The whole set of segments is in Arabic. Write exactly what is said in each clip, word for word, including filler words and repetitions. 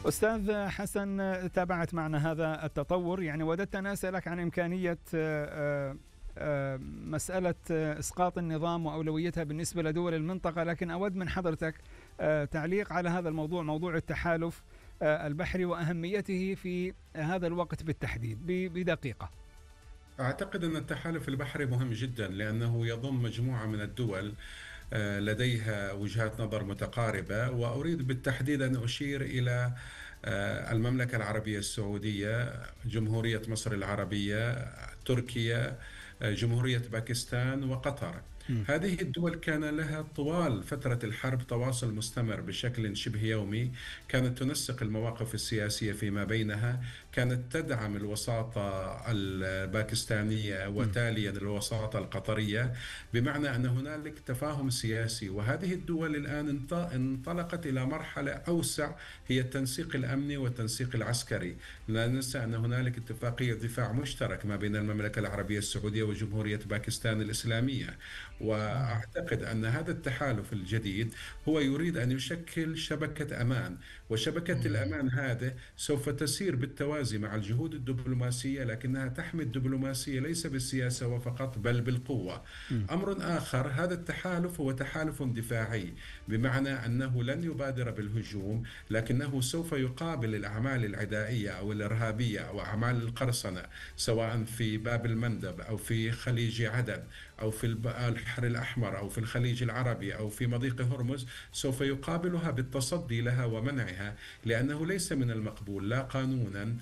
أستاذ حسن، تابعت معنا هذا التطور، يعني وددت أن أسألك عن إمكانية مسألة إسقاط النظام وأولويتها بالنسبة لدول المنطقة، لكن أود من حضرتك تعليق على هذا الموضوع، موضوع التحالف البحري وأهميته في هذا الوقت بالتحديد بدقيقة. أعتقد أن التحالف البحري مهم جدا لأنه يضم مجموعة من الدول لديها وجهات نظر متقاربة، وأريد بالتحديد أن أشير إلى المملكة العربية السعودية، جمهورية مصر العربية، تركيا، جمهورية باكستان، وقطر. م. هذه الدول كان لها طوال فترة الحرب تواصل مستمر بشكل شبه يومي، كانت تنسق المواقف السياسية فيما بينها، كانت تدعم الوساطة الباكستانية وتاليا الوساطة القطرية، بمعنى أن هنالك تفاهم سياسي. وهذه الدول الآن انطلقت إلى مرحلة أوسع، هي التنسيق الأمني والتنسيق العسكري. لا ننسى أن هنالك اتفاقية دفاع مشترك ما بين المملكة العربية السعودية وجمهورية باكستان الإسلامية، وأعتقد أن هذا التحالف الجديد هو يريد أن يشكل شبكة أمان، وشبكة الأمان هذه سوف تسير بالتوازي مع الجهود الدبلوماسية، لكنها تحمي الدبلوماسية ليس بالسياسة وفقط بل بالقوة. أمر آخر، هذا التحالف هو تحالف دفاعي، بمعنى أنه لن يبادر بالهجوم، لكنه سوف يقابل الأعمال العدائية أو الإرهابية أو أعمال القرصنة، سواء في باب المندب أو في خليج عدن أو في البحر الأحمر أو في الخليج العربي أو في مضيق هرمز، سوف يقابلها بالتصدي لها ومنعها، لأنه ليس من المقبول لا قانونا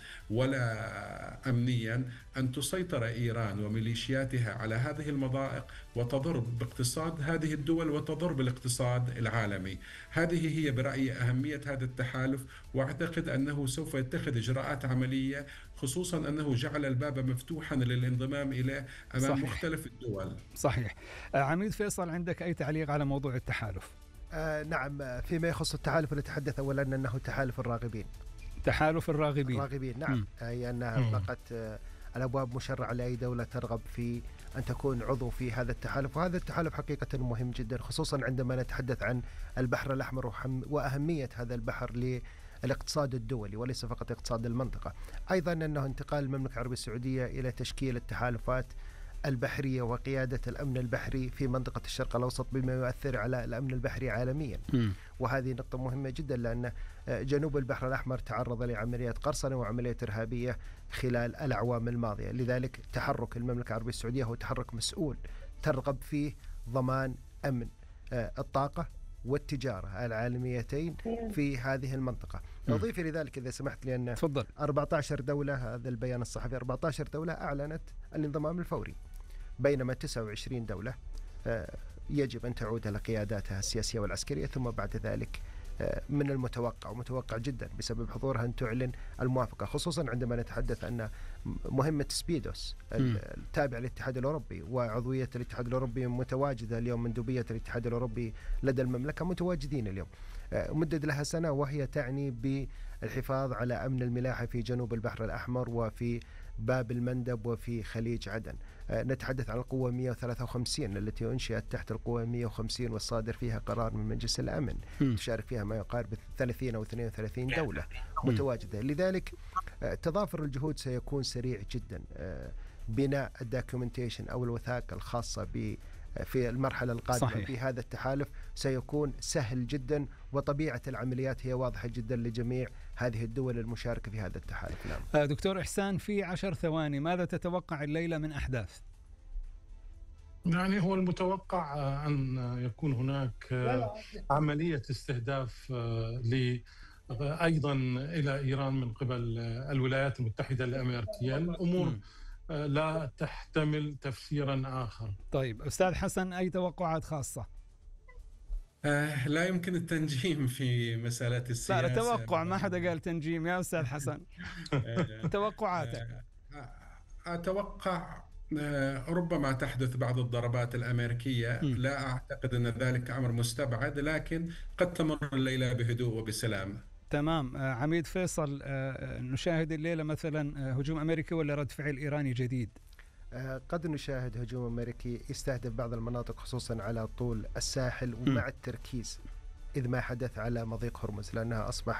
ولا أمنيا أن تسيطر إيران وميليشياتها على هذه المضائق وتضر باقتصاد هذه الدول وتضر بالاقتصاد العالمي. هذه هي برأيي أهمية هذا التحالف، وأعتقد أنه سوف يتخذ إجراءات عملية، خصوصا أنه جعل الباب مفتوحا للانضمام إليه أمام صحيح. مختلف الدول. صحيح. عميد فيصل، عندك أي تعليق على موضوع التحالف؟ آه نعم، فيما يخص التحالف نتحدث أولا أنه تحالف الراغبين. تحالف الراغبين الراغبين نعم، أي أنها فقط آه الأبواب مشرعة لأي دولة ترغب في أن تكون عضو في هذا التحالف. وهذا التحالف حقيقة مهم جدا، خصوصا عندما نتحدث عن البحر الأحمر وأهمية هذا البحر للاقتصاد الدولي وليس فقط اقتصاد المنطقة. أيضا أنه انتقال المملكة العربية السعودية إلى تشكيل التحالفات البحرية وقيادة الأمن البحري في منطقة الشرق الأوسط بما يؤثر على الأمن البحري عالميا. م. وهذه نقطة مهمة جدا، لأن جنوب البحر الأحمر تعرض لعمليات قرصنة وعمليات إرهابية خلال الأعوام الماضية، لذلك تحرك المملكة العربية السعودية هو تحرك مسؤول ترغب فيه ضمان أمن الطاقة والتجارة العالميتين في هذه المنطقة. أضيف لذلك إذا سمحت لي أن تفضل. أربعة عشر دولة، هذا البيان الصحفي، أربعة عشر دولة أعلنت الانضمام الفوري، بينما تسعة وعشرين دولة يجب أن تعود إلى قياداتها السياسية والعسكرية، ثم بعد ذلك من المتوقع ومتوقع جدا بسبب حضورها أن تعلن الموافقة، خصوصا عندما نتحدث أن مهمة سبيدوس التابع للاتحاد الأوروبي وعضوية الاتحاد الأوروبي متواجدة اليوم، مندوبية الاتحاد الأوروبي لدى المملكة متواجدين اليوم، مدد لها سنة، وهي تعني بالحفاظ على أمن الملاحة في جنوب البحر الأحمر وفي باب المندب وفي خليج عدن. نتحدث عن القوة مئة وثلاثة وخمسين التي أنشئت تحت القوة مئة وخمسين والصادر فيها قرار من مجلس الأمن، م. تشارك فيها ما يقارب ثلاثين أو اثنين وثلاثين دولة متواجدة. لذلك تضافر الجهود سيكون سريع جدا. بناء الدوكيومنتيشن أو الوثائق الخاصة ب في المرحلة القادمة صحيح. في هذا التحالف سيكون سهل جدا، وطبيعة العمليات هي واضحة جدا لجميع هذه الدول المشاركة في هذا التحالف. نعم. دكتور إحسان، في عشر ثواني ماذا تتوقع الليلة من أحداث؟ يعني هو المتوقع أن يكون هناك عملية استهداف ل أيضا إلى إيران من قبل الولايات المتحدة الأمريكية. الأمور م. لا تحتمل تفسيرا آخر. طيب أستاذ حسن، أي توقعات خاصة؟ آه لا يمكن التنجيم في مسألة السياسة. لا توقع، ما حدا قال تنجيم يا أستاذ حسن. توقعاتك؟ أتوقع آه ربما تحدث بعض الضربات الأمريكية، م. لا أعتقد أن ذلك أمر مستبعد، لكن قد تمر الليلة بهدوء وبسلام. تمام. عميد فيصل، نشاهد الليلة مثلا هجوم أمريكي ولا رد فعل إيراني جديد؟ قد نشاهد هجوم أمريكي يستهدف بعض المناطق خصوصا على طول الساحل، ومع التركيز إذ ما حدث على مضيق هرمز، لأنها أصبح